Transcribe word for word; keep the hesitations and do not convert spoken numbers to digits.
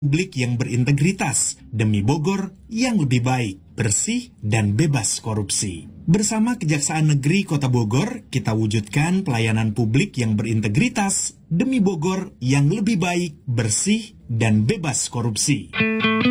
publik yang berintegritas demi Bogor yang lebih baik, bersih, dan bebas korupsi. Bersama Kejaksaan Negeri Kota Bogor, kita wujudkan pelayanan publik yang berintegritas demi Bogor yang lebih baik, bersih, dan bebas korupsi.